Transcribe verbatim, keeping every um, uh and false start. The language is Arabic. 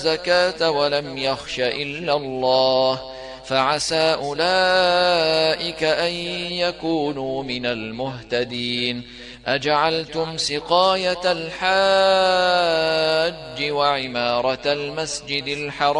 الزكاة ولم يخش إلا الله فعسى أولئك أن يكونوا من المهتدين. أجعلتم سقاية الحاج وعمارة المسجد الحرام